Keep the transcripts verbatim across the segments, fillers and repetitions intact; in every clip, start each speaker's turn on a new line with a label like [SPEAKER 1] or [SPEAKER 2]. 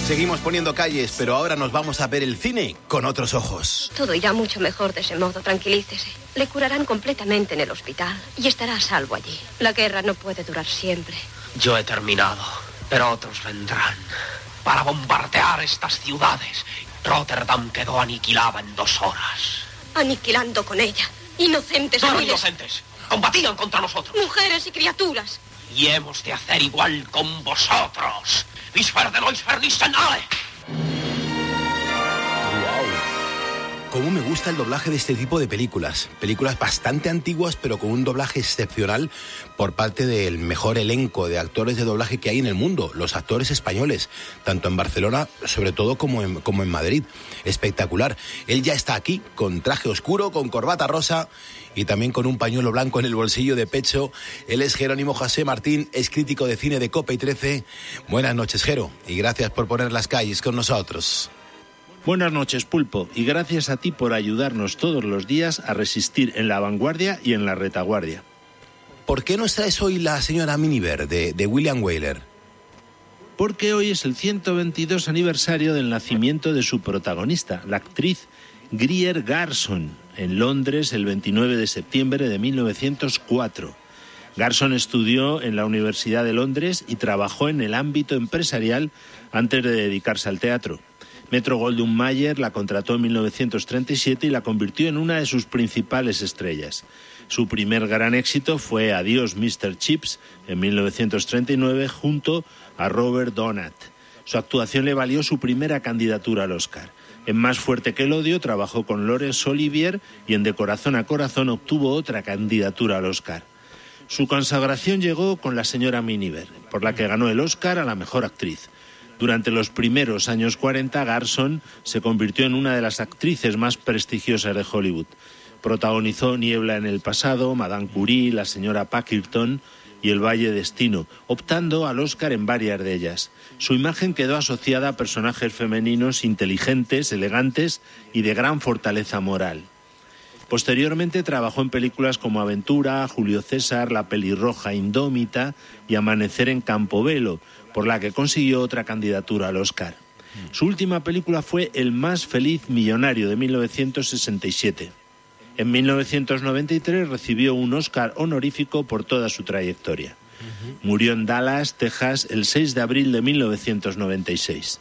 [SPEAKER 1] Seguimos poniendo calles, pero ahora nos vamos a ver el cine con otros ojos.
[SPEAKER 2] Todo irá mucho mejor de ese modo, tranquilícese. Le curarán completamente en el hospital y estará a salvo allí. La guerra no puede durar siempre.
[SPEAKER 3] Yo he terminado, pero otros vendrán para bombardear estas ciudades. Rotterdam quedó aniquilada en dos horas.
[SPEAKER 2] Aniquilando con ella. Inocentes.
[SPEAKER 3] No eran inocentes. Combatían contra nosotros.
[SPEAKER 2] Mujeres y criaturas.
[SPEAKER 3] Y hemos de hacer igual con vosotros. ¡Vis verde nois fernissenale!
[SPEAKER 1] Cómo me gusta el doblaje de este tipo de películas. Películas bastante antiguas, pero con un doblaje excepcional por parte del mejor elenco de actores de doblaje que hay en el mundo, los actores españoles, tanto en Barcelona, sobre todo, como en, como en Madrid. Espectacular. Él ya está aquí, con traje oscuro, con corbata rosa y también con un pañuelo blanco en el bolsillo de pecho. Él es Jerónimo José Martín, es crítico de cine de Cope y trece. Buenas noches, Jero, y gracias por poner las calles con nosotros.
[SPEAKER 4] Buenas noches, Pulpo, y gracias a ti por ayudarnos todos los días a resistir en la vanguardia y en la retaguardia.
[SPEAKER 1] ¿Por qué nos traes hoy la señora Miniver de, de William Wyler?
[SPEAKER 4] Porque hoy es el ciento veintidós aniversario del nacimiento de su protagonista, la actriz Greer Garson, en Londres el veintinueve de septiembre de mil novecientos cuatro. Garson estudió en la Universidad de Londres y trabajó en el ámbito empresarial antes de dedicarse al teatro. Metro-Goldwyn-Mayer la contrató en mil novecientos treinta y siete y la convirtió en una de sus principales estrellas. Su primer gran éxito fue Adiós, mister Chips, en mil novecientos treinta y nueve, junto a Robert Donat. Su actuación le valió su primera candidatura al Oscar. En Más fuerte que el odio trabajó con Laurence Olivier y en De corazón a corazón obtuvo otra candidatura al Oscar. Su consagración llegó con La señora Miniver, por la que ganó el Oscar a la mejor actriz. Durante los primeros años cuarenta, Garson se convirtió en una de las actrices más prestigiosas de Hollywood. Protagonizó Niebla en el pasado, Madame Curie, La señora Packington y El valle destino, optando al Oscar en varias de ellas. Su imagen quedó asociada a personajes femeninos inteligentes, elegantes y de gran fortaleza moral. Posteriormente trabajó en películas como Aventura, Julio César, La pelirroja indómita y Amanecer en Campobello, por la que consiguió otra candidatura al Oscar. Su última película fue El más feliz millonario, de mil novecientos sesenta y siete. En mil novecientos noventa y tres recibió un Oscar honorífico por toda su trayectoria. Murió en Dallas, Texas, el seis de abril de mil novecientos noventa y seis.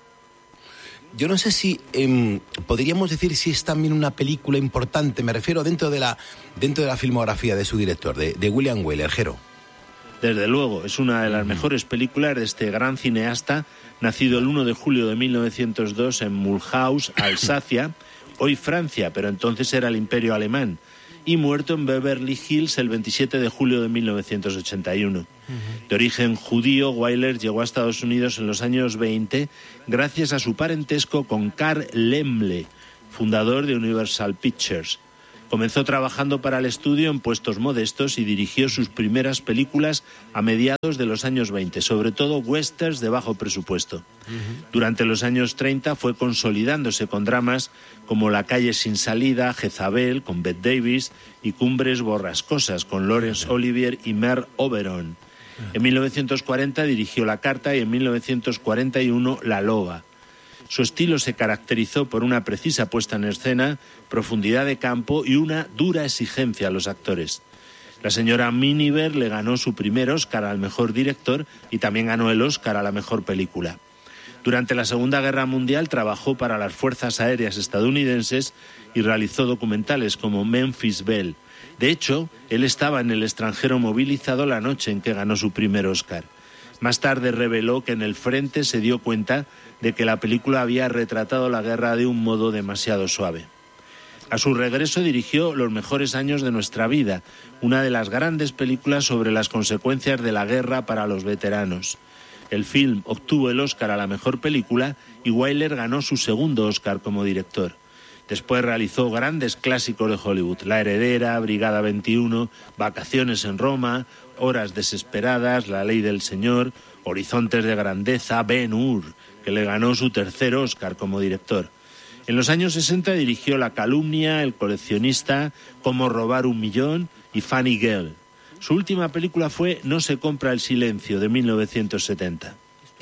[SPEAKER 1] Yo no sé si eh, podríamos decir si es también una película importante, me refiero dentro de la, dentro de la filmografía de su director, de, de William Wyler, Jero.
[SPEAKER 4] Desde luego, es una de las mejores películas de este gran cineasta, nacido el uno de julio de mil novecientos dos en Mulhouse, Alsacia, hoy Francia, pero entonces era el Imperio Alemán, y muerto en Beverly Hills el veintisiete de julio de mil novecientos ochenta y uno. Uh-huh. De origen judío, Wyler llegó a Estados Unidos en los años veinte gracias a su parentesco con Carl Laemmle, fundador de Universal Pictures. Comenzó trabajando para el estudio en puestos modestos y dirigió sus primeras películas a mediados de los años veinte, sobre todo westerns de bajo presupuesto. Uh-huh. Durante los años treinta fue consolidándose con dramas como La calle sin salida, Jezabel, con Bette Davis, y Cumbres borrascosas, con Laurence Olivier y Merle Oberon. Uh-huh. En mil novecientos cuarenta dirigió La carta y en mil novecientos cuarenta y uno La loba. Su estilo se caracterizó por una precisa puesta en escena, profundidad de campo y una dura exigencia a los actores. La señora Miniver le ganó su primer Oscar al mejor director y también ganó el Oscar a la mejor película. Durante la Segunda Guerra Mundial trabajó para las Fuerzas Aéreas estadounidenses y realizó documentales como Memphis Belle. De hecho, él estaba en el extranjero movilizado la noche en que ganó su primer Oscar. Más tarde reveló que en el frente se dio cuenta de que la película había retratado la guerra de un modo demasiado suave. A su regreso dirigió Los mejores años de nuestra vida, una de las grandes películas sobre las consecuencias de la guerra para los veteranos. El film obtuvo el Oscar a la mejor película y Wyler ganó su segundo Oscar como director. Después realizó grandes clásicos de Hollywood: La heredera, Brigada veintiuno, Vacaciones en Roma, Horas desesperadas, La ley del señor, Horizontes de grandeza, Ben-Hur, que le ganó su tercer Oscar como director. En los años sesenta dirigió La calumnia, El coleccionista, Cómo robar un millón y Funny Girl. Su última película fue No se compra el silencio, de mil novecientos setenta.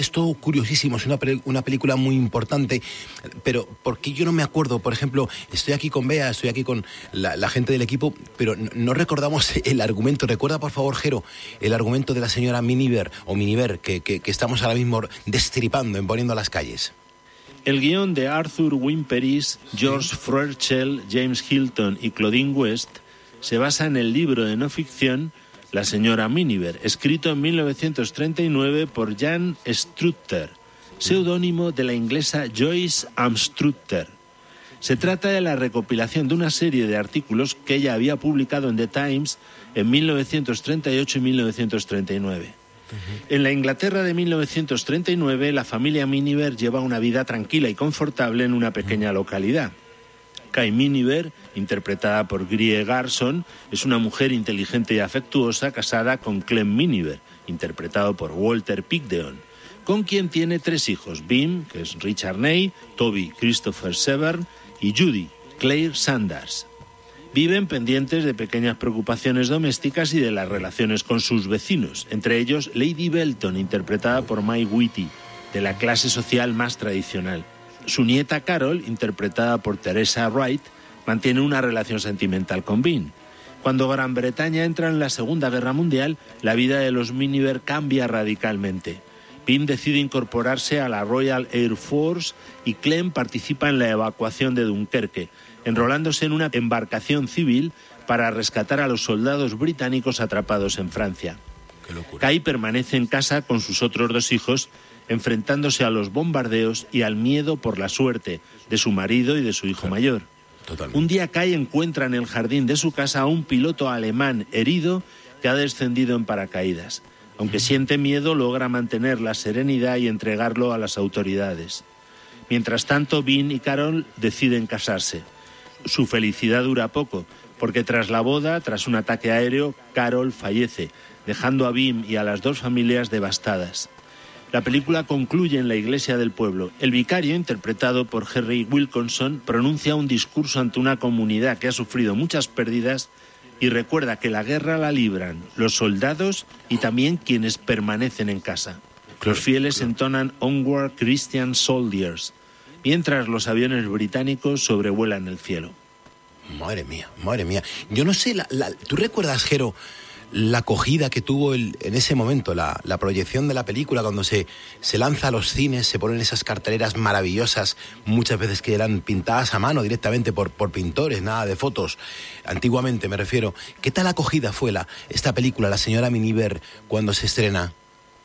[SPEAKER 1] es todo curiosísimo, es una, una película muy importante, pero ¿por qué yo no me acuerdo? Por ejemplo, estoy aquí con Bea, estoy aquí con la, la gente del equipo, pero no, no recordamos el argumento. Recuerda, por favor, Jero, el argumento de la señora Miniver, o Miniver, que, que, que estamos ahora mismo destripando, en poniendo a las calles.
[SPEAKER 4] El guión de Arthur Wyn Peris, George Froeschel, James Hilton y Claudine West se basa en el libro de no ficción La señora Miniver, escrito en mil novecientos treinta y nueve por Jan Strutter, seudónimo de la inglesa Joyce Anstrutter. Se trata de la recopilación de una serie de artículos que ella había publicado en The Times en mil novecientos treinta y ocho y mil novecientos treinta y nueve. En la Inglaterra de mil novecientos treinta y nueve, la familia Miniver lleva una vida tranquila y confortable en una pequeña localidad. Kay Miniver, interpretada por Greer Garson, es una mujer inteligente y afectuosa casada con Clem Miniver, interpretado por Walter Pigdeon, con quien tiene tres hijos: Bim, que es Richard Ney, Toby Christopher Severn y Judy Claire Sanders. Viven pendientes de pequeñas preocupaciones domésticas y de las relaciones con sus vecinos, entre ellos Lady Belton, interpretada por Mae Whitty, de la clase social más tradicional. Su nieta Carol, interpretada por Teresa Wright, mantiene una relación sentimental con Bean. Cuando Gran Bretaña entra en la Segunda Guerra Mundial, la vida de los Miniver cambia radicalmente. Bean decide incorporarse a la Royal Air Force y Clem participa en la evacuación de Dunkerque, enrolándose en una embarcación civil para rescatar a los soldados británicos atrapados en Francia.
[SPEAKER 1] Qué locura.
[SPEAKER 4] Kay permanece en casa con sus otros dos hijos, enfrentándose a los bombardeos y al miedo por la suerte de su marido y de su hijo mayor.
[SPEAKER 1] Totalmente.
[SPEAKER 4] Un día Kay encuentra en el jardín de su casa a un piloto alemán herido que ha descendido en paracaídas. Aunque siente miedo, logra mantener la serenidad y entregarlo a las autoridades. Mientras tanto, Bean y Carol deciden casarse. Su felicidad dura poco, porque tras la boda, tras un ataque aéreo, Carol fallece, dejando a Bean y a las dos familias devastadas. La película concluye en la iglesia del pueblo. El vicario, interpretado por Henry Wilkinson, pronuncia un discurso ante una comunidad que ha sufrido muchas pérdidas y recuerda que la guerra la libran los soldados y también quienes permanecen en casa. Los fieles entonan Onward Christian Soldiers, mientras los aviones británicos sobrevuelan el cielo.
[SPEAKER 1] Madre mía, madre mía. Yo no sé, la, la, ¿tú recuerdas, Jero, la acogida que tuvo el, en ese momento, la, la proyección de la película, cuando se, se lanza a los cines, se ponen esas carteleras maravillosas, muchas veces que eran pintadas a mano directamente por, por pintores, nada de fotos, antiguamente me refiero? ¿Qué tal acogida fue la, esta película, La señora Miniver, cuando se estrena?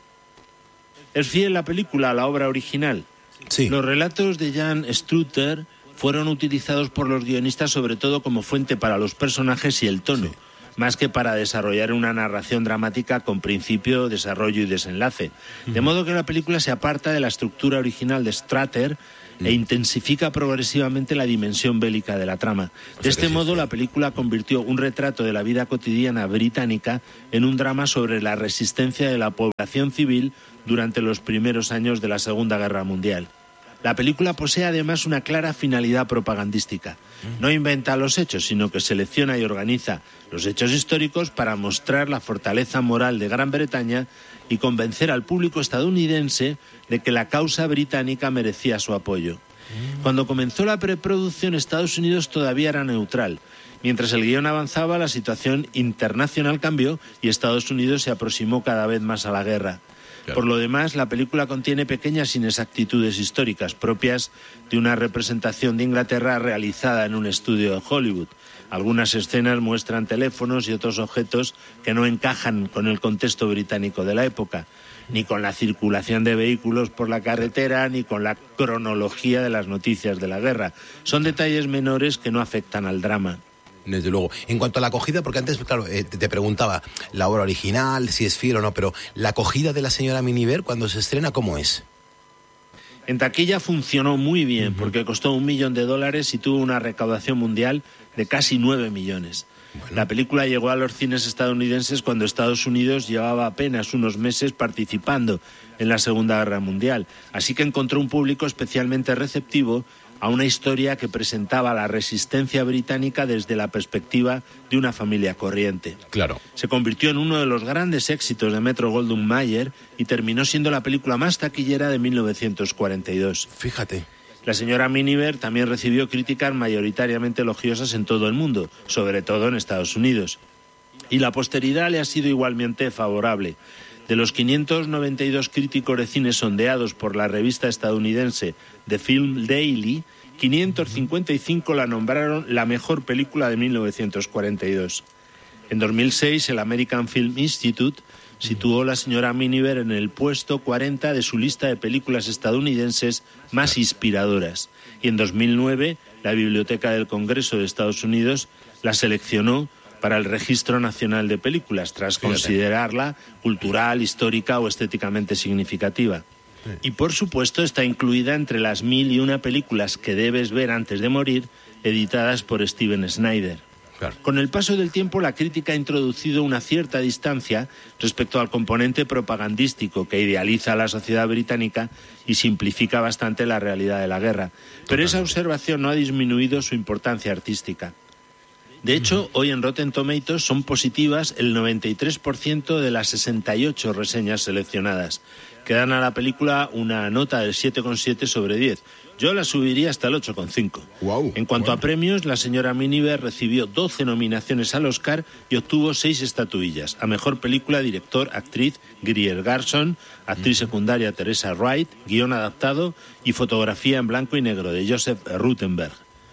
[SPEAKER 4] ¿Es fiel la película a la obra original?
[SPEAKER 1] Sí.
[SPEAKER 4] Los relatos de Jan Strutter fueron utilizados por los guionistas sobre todo como fuente para los personajes y el tono, sí, más que para desarrollar una narración dramática con principio, desarrollo y desenlace. Uh-huh. De modo que la película se aparta de la estructura original de Strutter uh-huh. e intensifica progresivamente la dimensión bélica de la trama. O sea de este modo, sí, la película convirtió un retrato de la vida cotidiana británica en un drama sobre la resistencia de la población civil durante los primeros años de la Segunda Guerra Mundial. La película posee además una clara finalidad propagandística. No inventa los hechos, sino que selecciona y organiza los hechos históricos para mostrar la fortaleza moral de Gran Bretaña y convencer al público estadounidense de que la causa británica merecía su apoyo. Cuando comenzó la preproducción, Estados Unidos todavía era neutral. Mientras el guión avanzaba, la situación internacional cambió y Estados Unidos se aproximó cada vez más a la guerra. Por lo demás, la película contiene pequeñas inexactitudes históricas propias de una representación de Inglaterra realizada en un estudio de Hollywood. Algunas escenas muestran teléfonos y otros objetos que no encajan con el contexto británico de la época, ni con la circulación de vehículos por la carretera, ni con la cronología de las noticias de la guerra. Son detalles menores que no afectan al drama.
[SPEAKER 1] Desde luego. En cuanto a la acogida, porque antes, claro, eh, te preguntaba la obra original, si es fiel o no, pero la acogida de La señora Miniver cuando se estrena, ¿cómo es?
[SPEAKER 4] En taquilla funcionó muy bien, uh-huh. porque costó un millón de dólares y tuvo una recaudación mundial de casi nueve millones. Bueno. La película llegó a los cines estadounidenses cuando Estados Unidos llevaba apenas unos meses participando en la Segunda Guerra Mundial, así que encontró un público especialmente receptivo a una historia que presentaba la resistencia británica desde la perspectiva de una familia corriente.
[SPEAKER 1] Claro.
[SPEAKER 4] Se convirtió en uno de los grandes éxitos de Metro-Goldwyn-Mayer y terminó siendo la película más taquillera de mil novecientos cuarenta y dos.
[SPEAKER 1] Fíjate.
[SPEAKER 4] La señora Miniver también recibió críticas mayoritariamente elogiosas en todo el mundo, sobre todo en Estados Unidos. Y la posteridad le ha sido igualmente favorable. De los quinientos noventa y dos críticos de cine sondeados por la revista estadounidense The Film Daily, quinientos cincuenta y cinco la nombraron la mejor película de mil novecientos cuarenta y dos. En dos mil seis, el American Film Institute situó a la señora Miniver en el puesto cuarenta de su lista de películas estadounidenses más inspiradoras. Y en dos mil nueve, la Biblioteca del Congreso de Estados Unidos la seleccionó para el Registro Nacional de Películas, tras
[SPEAKER 1] Fíjate.
[SPEAKER 4] considerarla cultural, histórica o estéticamente significativa. Sí. Y por supuesto está incluida entre las mil y una películas que debes ver antes de morir, editadas por Steven Snyder. Claro. Con el paso del tiempo, la crítica ha introducido una cierta distancia respecto al componente propagandístico que idealiza a la sociedad británica y simplifica bastante la realidad de la guerra. Pero Totalmente. Esa observación no ha disminuido su importancia artística. De hecho, hoy en Rotten Tomatoes son positivas el noventa y tres por ciento de las sesenta y ocho reseñas seleccionadas, que dan a la película una nota del siete coma siete sobre diez. Yo la subiría hasta el ocho coma cinco.
[SPEAKER 1] Wow,
[SPEAKER 4] en cuanto
[SPEAKER 1] wow.
[SPEAKER 4] a premios, la señora Miniver recibió doce nominaciones al Oscar y obtuvo seis estatuillas. A mejor película, director, actriz, Greer Garson, actriz secundaria, Teresa Wright, guión adaptado y fotografía en blanco y negro de Joseph Ruttenberg.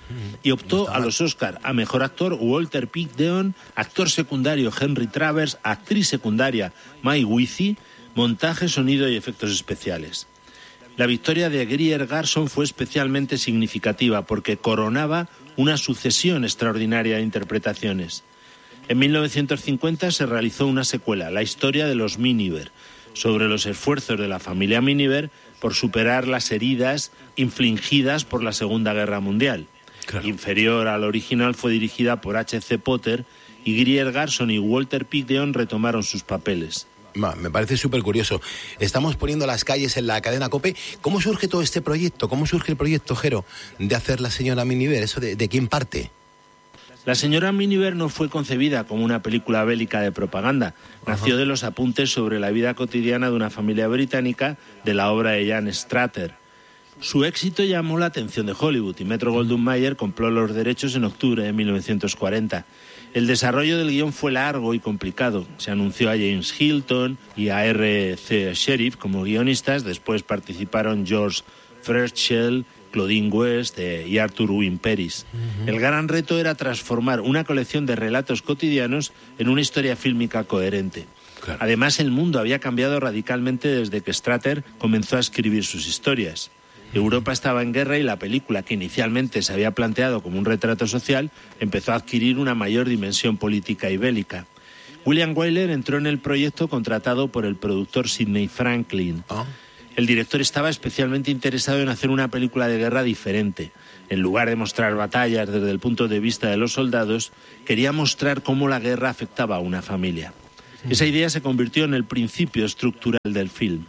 [SPEAKER 4] Y optó a los Oscar a mejor actor Walter Pigdeon, actor secundario Henry Travers, actriz secundaria Mai Withy, montaje, sonido y efectos especiales. La victoria de Greer Garson fue especialmente significativa porque coronaba una sucesión extraordinaria de interpretaciones. En mil novecientos cincuenta se realizó una secuela, La historia de los Miniver, sobre los esfuerzos de la familia Miniver por superar las heridas infligidas por la Segunda Guerra Mundial. Claro. Inferior al original, fue dirigida por H C Potter y Greer Garson y Walter Pigdeon retomaron sus papeles.
[SPEAKER 1] Ma, me parece súper curioso. Estamos poniendo las calles en la cadena COPE. ¿Cómo surge todo este proyecto? ¿Cómo surge el proyecto, Jero, de hacer La señora Miniver? ¿Eso de, de quién parte?
[SPEAKER 4] La señora Miniver no fue concebida como una película bélica de propaganda. Nació Ajá. de los apuntes sobre la vida cotidiana de una familia británica de la obra de Jan Strater. Su éxito llamó la atención de Hollywood y Metro-Goldwyn-Mayer compró los derechos en octubre de mil novecientos cuarenta. El desarrollo del guión fue largo y complicado. Se anunció a James Hilton y a R C Sheriff como guionistas. Después participaron George Fairchild, Claudine West eh, y Arthur Wynn Peris. Uh-huh. El gran reto era transformar una colección de relatos cotidianos en una historia fílmica coherente. Claro. Además, el mundo había cambiado radicalmente desde que Strater comenzó a escribir sus historias. Europa estaba en guerra y la película, que inicialmente se había planteado como un retrato social, empezó a adquirir una mayor dimensión política y bélica. William Wyler entró en el proyecto contratado por el productor Sidney Franklin. Oh. El director estaba especialmente interesado en hacer una película de guerra diferente. En lugar de mostrar batallas desde el punto de vista de los soldados, quería mostrar cómo la guerra afectaba a una familia. Esa idea se convirtió en el principio estructural del film.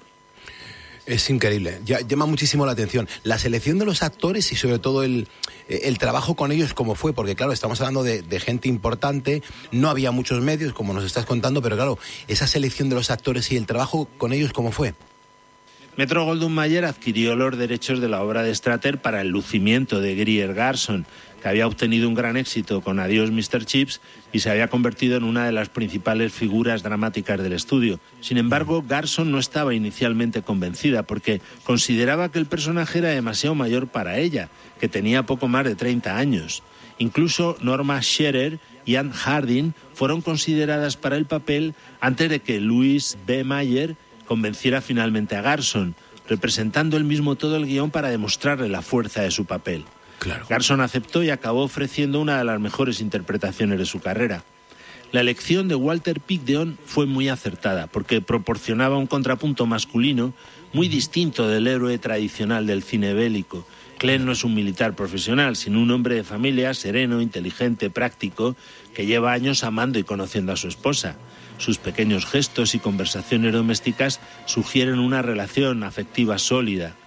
[SPEAKER 1] Es increíble, ya, llama muchísimo la atención la selección de los actores y sobre todo el, el trabajo con ellos, cómo fue, porque claro, estamos hablando de, de gente importante, no había muchos medios, como nos estás contando, pero claro, esa selección de los actores y el trabajo con ellos, ¿cómo fue?
[SPEAKER 4] Metro-Goldwyn-Mayer adquirió los derechos de la obra de Strater para el lucimiento de Greer Garson, que había obtenido un gran éxito con Adiós mister Chips y se había convertido en una de las principales figuras dramáticas del estudio. Sin embargo, Garson no estaba inicialmente convencida porque consideraba que el personaje era demasiado mayor para ella, que tenía poco más de treinta años. Incluso Norma Shearer y Anne Harding fueron consideradas para el papel antes de que Louis B. Mayer convenciera finalmente a Garson, representando él mismo todo el guión para demostrarle la fuerza de su papel. Claro. Garson aceptó y acabó ofreciendo una de las mejores interpretaciones de su carrera. La elección de Walter Pigdeon fue muy acertada porque proporcionaba un contrapunto masculino muy distinto del héroe tradicional del cine bélico. Glenn no es un militar profesional, sino un hombre de familia sereno, inteligente, práctico, que lleva años amando y conociendo a su esposa. Sus pequeños gestos y conversaciones domésticas sugieren una relación afectiva sólida.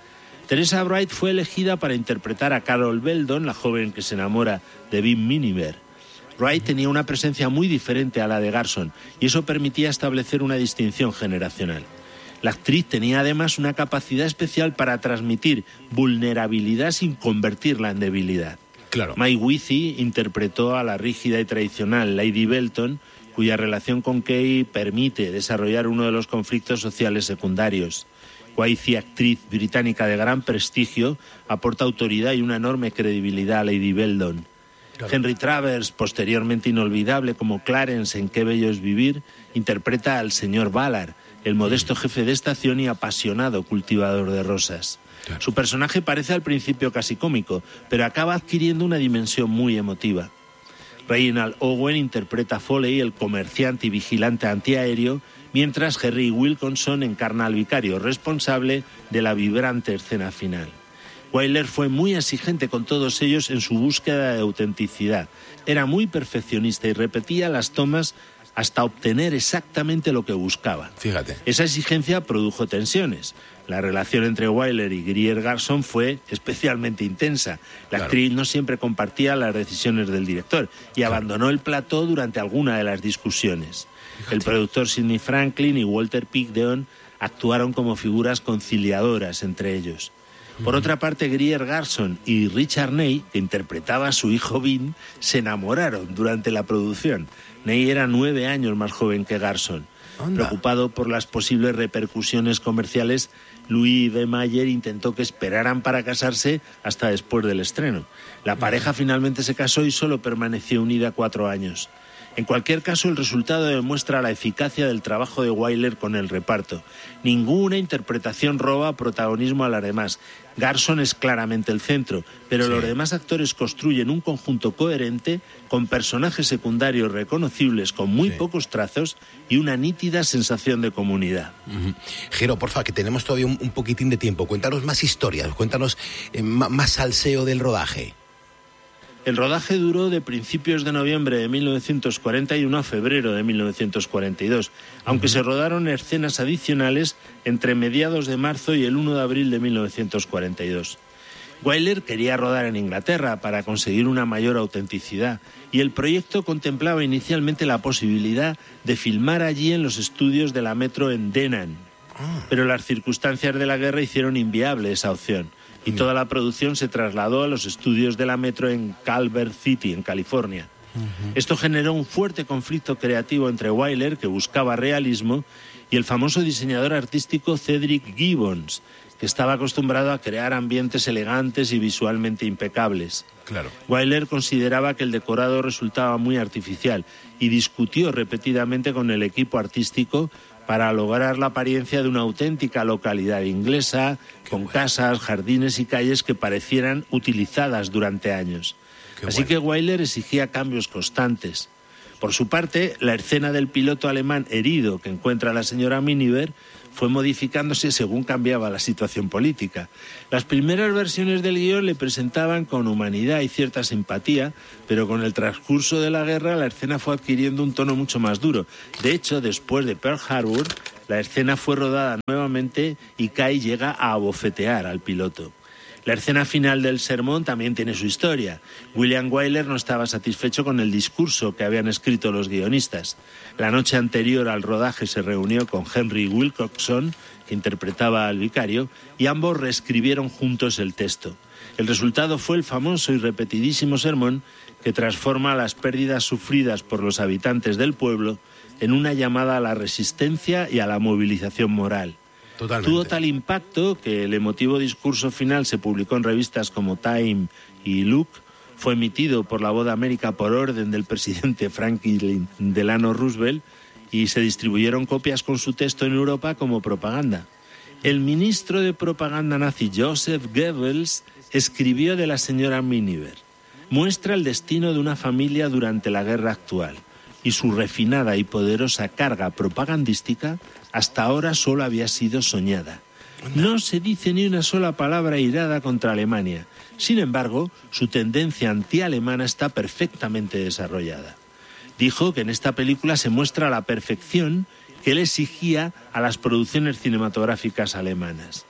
[SPEAKER 4] Teresa Wright fue elegida para interpretar a Carol Beldon, la joven que se enamora de Wim Miniver. Wright tenía una presencia muy diferente a la de Garson y eso permitía establecer una distinción generacional. La actriz tenía además una capacidad especial para transmitir vulnerabilidad sin convertirla en debilidad.
[SPEAKER 1] Claro.
[SPEAKER 4] Mae Withy interpretó a la rígida y tradicional Lady Belton, cuya relación con Kay permite desarrollar uno de los conflictos sociales secundarios. Withy, actriz británica de gran prestigio, aporta autoridad y una enorme credibilidad a Lady Belton. Claro. Henry Travers, posteriormente inolvidable como Clarence en Qué bello es vivir, interpreta al señor Ballard, el modesto jefe de estación y apasionado cultivador de rosas. Claro. Su personaje parece al principio casi cómico, pero acaba adquiriendo una dimensión muy emotiva. Reginald Owen interpreta a Foley, el comerciante y vigilante antiaéreo, mientras Harry Wilkinson encarna al vicario, responsable de la vibrante escena final. Wyler fue muy exigente con todos ellos en su búsqueda de autenticidad. Era muy perfeccionista y repetía las tomas hasta obtener exactamente lo que buscaba.
[SPEAKER 1] Fíjate.
[SPEAKER 4] Esa exigencia produjo tensiones. La relación entre Wyler y Greer Garson fue especialmente intensa. La
[SPEAKER 1] Claro.
[SPEAKER 4] actriz no siempre compartía las decisiones del director y claro. abandonó el plató durante alguna de las discusiones. Fíjate. El productor Sidney Franklin y Walter Pigdeon actuaron como figuras conciliadoras entre ellos. Por otra parte, Greer Garson y Richard Ney, que interpretaba a su hijo Vin, se enamoraron durante la producción. Ney era nueve años más joven que Garson.
[SPEAKER 1] Anda.
[SPEAKER 4] Preocupado por las posibles repercusiones comerciales, Louis B. Mayer intentó que esperaran para casarse hasta después del estreno. La pareja finalmente se casó y solo permaneció unida cuatro años. En cualquier caso, el resultado demuestra la eficacia del trabajo de Wyler con el reparto. Ninguna interpretación roba protagonismo a las demás. Garson es claramente el centro, pero sí. los demás actores construyen un conjunto coherente con personajes secundarios reconocibles con muy sí. pocos trazos y una nítida sensación de comunidad.
[SPEAKER 1] Uh-huh. Jero, porfa, que tenemos todavía un, un poquitín de tiempo. Cuéntanos más historias, cuéntanos eh, más, más salseo del rodaje.
[SPEAKER 4] El rodaje duró de principios de noviembre de mil novecientos cuarenta y uno a febrero de mil novecientos cuarenta y dos, aunque uh-huh. se rodaron escenas adicionales entre mediados de marzo y el uno de abril de mil novecientos cuarenta y dos. Wyler quería rodar en Inglaterra para conseguir una mayor autenticidad y el proyecto contemplaba inicialmente la posibilidad de filmar allí en los estudios de la Metro en Denham, uh-huh. pero las circunstancias de la guerra hicieron inviable esa opción. Y toda la producción se trasladó a los estudios de la Metro en Culver City, en California. Uh-huh. Esto generó un fuerte conflicto creativo entre Wyler, que buscaba realismo, y el famoso diseñador artístico Cedric Gibbons, que estaba acostumbrado a crear ambientes elegantes y visualmente impecables.
[SPEAKER 1] Claro.
[SPEAKER 4] Wyler consideraba que el decorado resultaba muy artificial y discutió repetidamente con el equipo artístico para lograr la apariencia de una auténtica localidad inglesa, Qué con bueno. casas, jardines y calles que parecieran utilizadas durante años. Qué Así bueno. que Wyler exigía cambios constantes. Por su parte, la escena del piloto alemán herido que encuentra a la señora Miniver fue modificándose según cambiaba la situación política. Las primeras versiones del guión le presentaban con humanidad y cierta simpatía, pero con el transcurso de la guerra la escena fue adquiriendo un tono mucho más duro. De hecho, después de Pearl Harbor, la escena fue rodada nuevamente y Kay llega a abofetear al piloto. La escena final del sermón también tiene su historia. William Wyler no estaba satisfecho con el discurso que habían escrito los guionistas. La noche anterior al rodaje se reunió con Henry Wilcoxon, que interpretaba al vicario, y ambos reescribieron juntos el texto. El resultado fue el famoso y repetidísimo sermón que transforma las pérdidas sufridas por los habitantes del pueblo en una llamada a la resistencia y a la movilización moral.
[SPEAKER 1] Totalmente.
[SPEAKER 4] Tuvo tal impacto que el emotivo discurso final se publicó en revistas como Time y Look, fue emitido por la Voz de América por orden del presidente Franklin Delano Roosevelt y se distribuyeron copias con su texto en Europa como propaganda. El ministro de propaganda nazi Joseph Goebbels escribió de la señora Miniver. Muestra el destino de una familia durante la guerra actual y su refinada y poderosa carga propagandística hasta ahora solo había sido soñada. No se dice ni una sola palabra irada contra Alemania. Sin embargo, su tendencia antialemana está perfectamente desarrollada. Dijo que en esta película se muestra la perfección que él exigía a las producciones cinematográficas alemanas.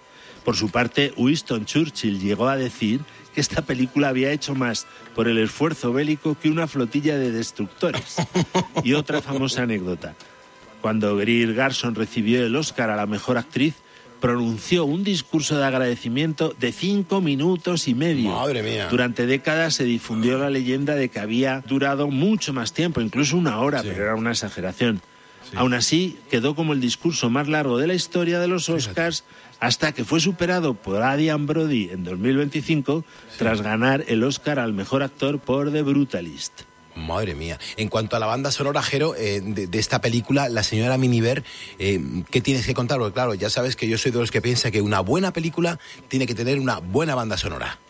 [SPEAKER 4] Por su parte, Winston Churchill llegó a decir que esta película había hecho más por el esfuerzo bélico que una flotilla de destructores. Y otra famosa anécdota. Cuando Greer Garson recibió el Oscar a la mejor actriz, pronunció un discurso de agradecimiento de cinco minutos y medio.
[SPEAKER 1] ¡Madre mía!
[SPEAKER 4] Durante décadas se difundió la leyenda de que había durado mucho más tiempo, incluso una hora, sí. Pero era una exageración. Sí. Aún así, quedó como el discurso más largo de la historia de los Oscars, hasta que fue superado por Adrian Brody en dos mil veinticinco, sí. Tras ganar el Oscar al mejor actor por The Brutalist.
[SPEAKER 1] Madre mía. En cuanto a la banda sonora, Jero, eh, de, de esta película, la señora Miniver, eh, ¿qué tienes que contar? Porque claro, ya sabes que yo soy de los que piensa que una buena película tiene que tener una buena banda sonora.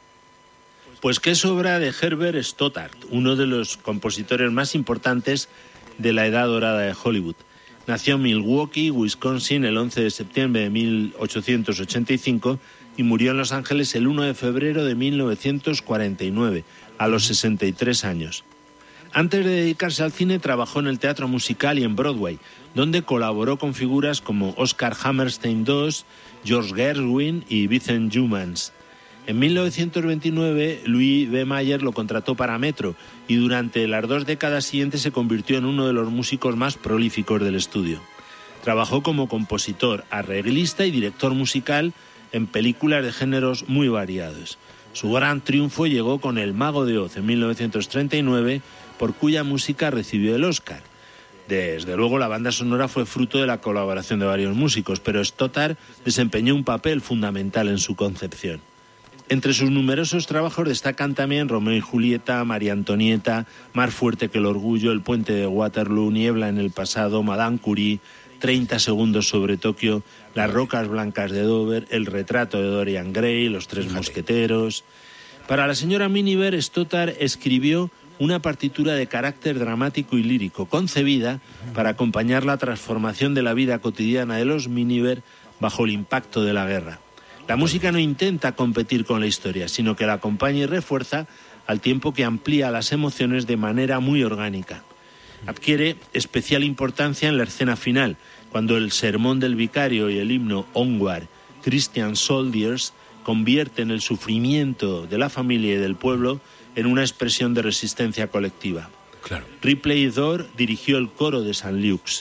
[SPEAKER 4] Pues que es obra de Herbert Stoddart, uno de los compositores más importantes de la edad dorada de Hollywood. Nació en Milwaukee, Wisconsin, el once de septiembre de mil ochocientos ochenta y cinco y murió en Los Ángeles el uno de febrero de mil novecientos cuarenta y nueve, a los sesenta y tres años. Antes de dedicarse al cine, trabajó en el teatro musical y en Broadway, donde colaboró con figuras como Oscar Hammerstein segundo, George Gershwin y Vincent Youmans. En mil novecientos veintinueve, Louis B. Mayer lo contrató para Metro y durante las dos décadas siguientes se convirtió en uno de los músicos más prolíficos del estudio. Trabajó como compositor, arreglista y director musical en películas de géneros muy variados. Su gran triunfo llegó con El Mago de Oz en mil novecientos treinta y nueve, por cuya música recibió el Oscar. Desde luego, la banda sonora fue fruto de la colaboración de varios músicos, pero Stoddart desempeñó un papel fundamental en su concepción. Entre sus numerosos trabajos destacan también Romeo y Julieta, María Antonieta, Más fuerte que el orgullo, El puente de Waterloo, Niebla en el pasado, Madame Curie, treinta segundos sobre Tokio, Las rocas blancas de Dover, El retrato de Dorian Gray, Los tres mosqueteros. Para la señora Miniver, Stoddart escribió una partitura de carácter dramático y lírico, concebida para acompañar la transformación de la vida cotidiana de los Miniver bajo el impacto de la guerra. La música no intenta competir con la historia, sino que la acompaña y refuerza al tiempo que amplía las emociones de manera muy orgánica. Adquiere especial importancia en la escena final, cuando el sermón del vicario y el himno Onward, Christian Soldiers, convierten el sufrimiento de la familia y del pueblo en una expresión de resistencia colectiva.
[SPEAKER 1] Claro.
[SPEAKER 4] Ripley Dorr dirigió el coro de Saint Luke's.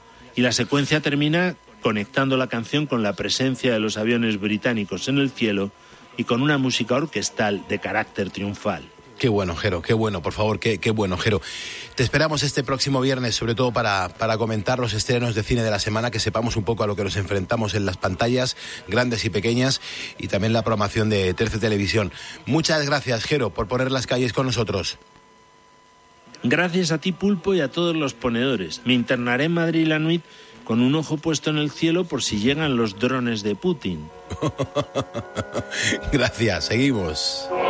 [SPEAKER 4] Y la secuencia termina conectando la canción con la presencia de los aviones británicos en el cielo y con una música orquestal de carácter triunfal.
[SPEAKER 1] Qué bueno, Jero, qué bueno, por favor, qué, qué bueno, Jero. Te esperamos este próximo viernes, sobre todo para, para comentar los estrenos de cine de la semana, que sepamos un poco a lo que nos enfrentamos en las pantallas, grandes y pequeñas, y también la programación de Terce Televisión. Muchas gracias, Jero, por poner las calles con nosotros.
[SPEAKER 4] Gracias a ti, Pulpo, y a todos los ponedores. Me internaré en Madrid la nuit con un ojo puesto en el cielo por si llegan los drones de Putin.
[SPEAKER 1] Gracias, seguimos.